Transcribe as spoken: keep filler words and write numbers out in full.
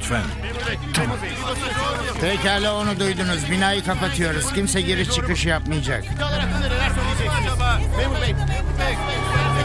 lütfen. Tamam. Pekala, onu duydunuz. Binayı kapatıyoruz. Kimse giriş çıkış yapmayacak. Neler söyleyeceksiniz? Memur Bey.